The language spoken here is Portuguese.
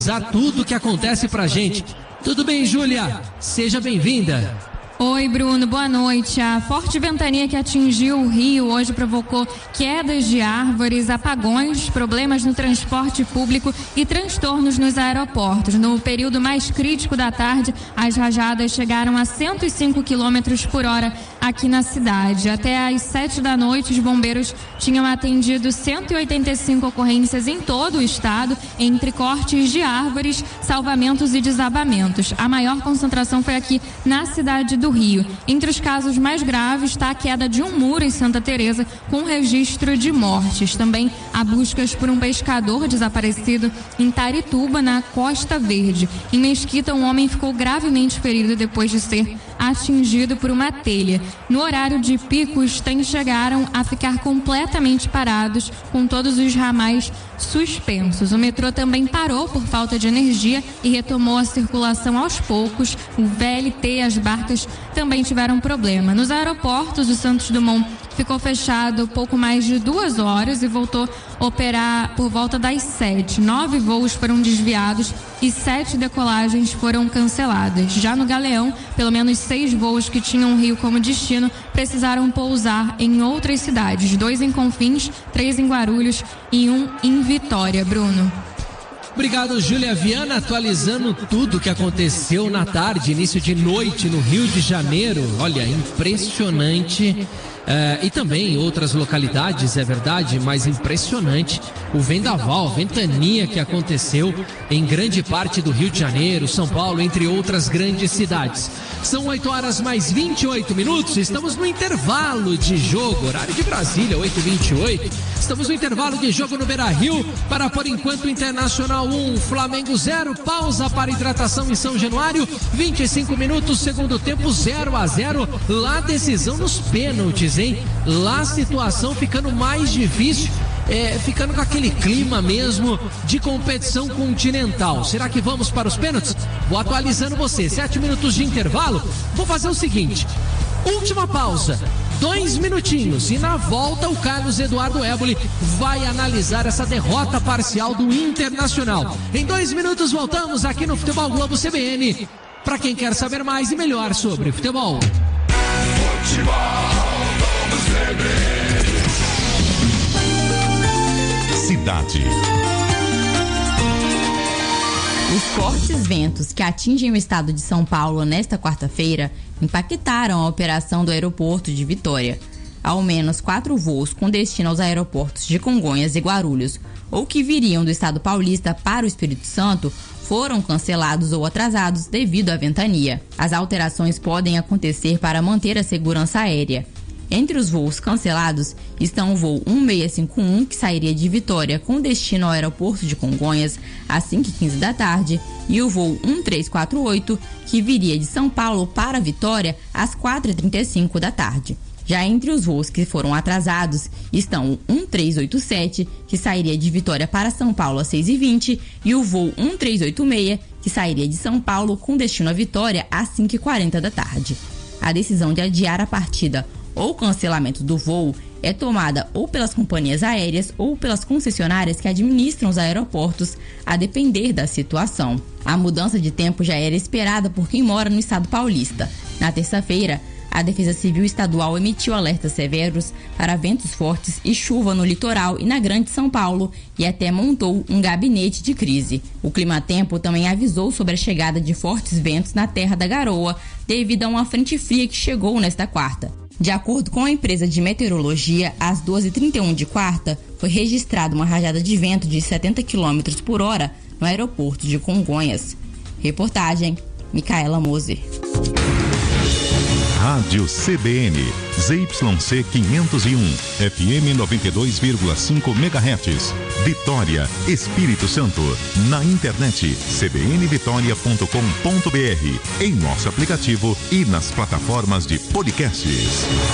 Tudo que acontece pra gente. Tudo bem, Júlia? Seja bem-vinda. Oi, Bruno, boa noite. A forte ventania que atingiu o Rio hoje provocou quedas de árvores, apagões, problemas no transporte público e transtornos nos aeroportos. No período mais crítico da tarde, as rajadas chegaram a 105 km por hora aqui na cidade. Até às 7 da noite, os bombeiros tinham atendido 185 ocorrências em todo o estado, entre cortes de árvores, salvamentos e desabamentos. A maior concentração foi aqui na cidade do Rio. Entre os casos mais graves está a queda de um muro em Santa Teresa, com registro de mortes. Também há buscas por um pescador desaparecido em Tairituba, na Costa Verde. Em Mesquita, um homem ficou gravemente ferido depois de ser atingido por uma telha. No horário de pico, os trens chegaram a ficar completamente parados, com todos os ramais suspensos. O metrô também parou por falta de energia e retomou a circulação aos poucos. O VLT e as barcas também tiveram problema. Nos aeroportos, o Santos Dumont ficou fechado pouco mais de 2 horas e voltou a operar por volta das 7. 9 voos foram desviados e 7 decolagens foram canceladas. Já no Galeão, pelo menos 6 voos que tinham o Rio como destino precisaram pousar em outras cidades. 2 em Confins, 3 em Guarulhos e 1 em Vitória. Bruno. Obrigado, Júlia Viana, atualizando tudo que aconteceu na tarde, início de noite no Rio de Janeiro. Olha, impressionante. E também em outras localidades, é verdade, mas impressionante o vendaval, ventania que aconteceu em grande parte do Rio de Janeiro, São Paulo, entre outras grandes cidades. São 8 horas mais 28 minutos, estamos no intervalo de jogo, horário de Brasília, 8h28. Estamos no intervalo de jogo no Beira-Rio para, por enquanto, Internacional 1, Flamengo 0, pausa para hidratação em São Januário, 25 minutos, segundo tempo 0-0, lá decisão nos pênaltis, hein? Lá a situação ficando mais difícil, ficando com aquele clima mesmo de competição continental. Será que vamos para os pênaltis? Vou atualizando você, 7 minutos de intervalo. Vou fazer o seguinte, última pausa, 2 minutinhos, e na volta o Carlos Eduardo Éboli vai analisar essa derrota parcial do Internacional. Em 2 minutos voltamos aqui no Futebol Globo CBN, para quem quer saber mais e melhor sobre futebol. Cidade. Os fortes ventos que atingem o estado de São Paulo nesta quarta-feira impactaram a operação do aeroporto de Vitória. Ao menos 4 voos com destino aos aeroportos de Congonhas e Guarulhos, ou que viriam do estado paulista para o Espírito Santo, foram cancelados ou atrasados devido à ventania. As alterações podem acontecer para manter a segurança aérea. Entre os voos cancelados estão o voo 1651, que sairia de Vitória com destino ao aeroporto de Congonhas às 5h15 da tarde, e o voo 1348, que viria de São Paulo para Vitória às 4h35 da tarde. Já entre os voos que foram atrasados estão o 1387, que sairia de Vitória para São Paulo às 6h20, e o voo 1386, que sairia de São Paulo com destino a Vitória às 5h40 da tarde. A decisão de adiar a partida ou cancelamento do voo é tomada ou pelas companhias aéreas ou pelas concessionárias que administram os aeroportos, a depender da situação. A mudança de tempo já era esperada por quem mora no estado paulista. Na terça-feira, a Defesa Civil Estadual emitiu alertas severos para ventos fortes e chuva no litoral e na Grande São Paulo, e até montou um gabinete de crise. O Climatempo também avisou sobre a chegada de fortes ventos na Terra da Garoa, devido a uma frente fria que chegou nesta quarta. De acordo com a empresa de meteorologia, às 12h31 de quarta, foi registrada uma rajada de vento de 70 km por hora no aeroporto de Congonhas. Reportagem, Micaela Moser. Rádio CBN, ZYC 501, FM 92,5 MHz, Vitória, Espírito Santo. Na internet, cbnvitoria.com.br, em nosso aplicativo e nas plataformas de podcasts.